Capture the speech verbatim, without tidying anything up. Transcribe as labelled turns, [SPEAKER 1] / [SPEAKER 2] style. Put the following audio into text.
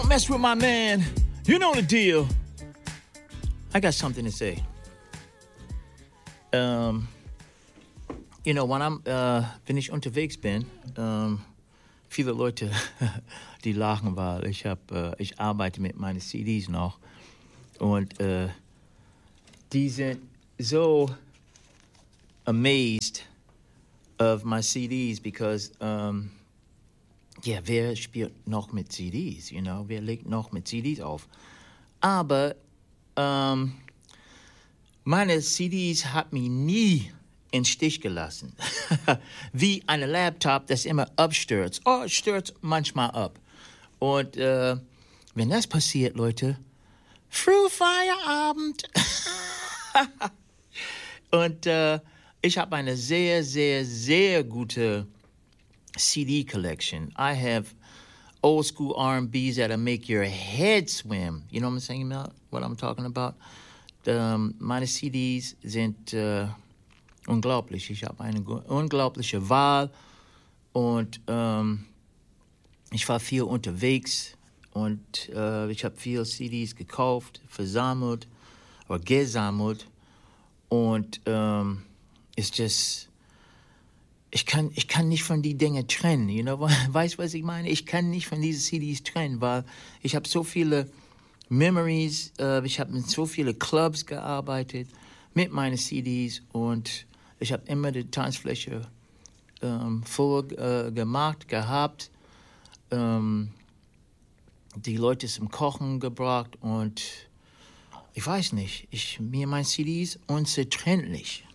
[SPEAKER 1] Don't mess with my man. You know the deal. I got something to say. Um, you know, when I'm, äh, wenn ich unterwegs bin, ähm, viele Leute, die lachen, weil ich hab, äh, ich arbeite mit meinen C Ds noch und äh, die sind so amazed of my C Ds because, um, ja, yeah, wer spielt noch mit C Ds, you know, wer legt noch mit C Ds auf? Aber um, meine C Ds hat mich nie im Stich gelassen. Wie ein Laptop, das immer abstürzt. Oh, es stürzt manchmal ab. Und äh, wenn das passiert, Leute, früh Feierabend. Und äh, ich habe eine sehr, sehr, sehr gute C D collection. I have old school R and Bs that'll make your head swim. You know what I'm saying about? What I'm talking about? Um, meine C Ds sind äh, unglaublich. Ich habe eine unglaubliche Wahl und ähm, ich war viel unterwegs und äh, ich habe viel C Ds gekauft, versammelt oder gesammelt und ähm, it's just, ich kann, ich kann nicht von die Dinge trennen, you know, weißt du, was ich meine? Ich kann nicht von diesen C Ds trennen, weil ich habe so viele Memories, äh, ich habe mit so vielen Clubs gearbeitet mit meinen C Ds und ich habe immer die Tanzfläche ähm, voll äh, gemacht, gehabt, ähm, die Leute zum Kochen gebracht und ich weiß nicht, ich, mir meine C Ds unzertrennlich.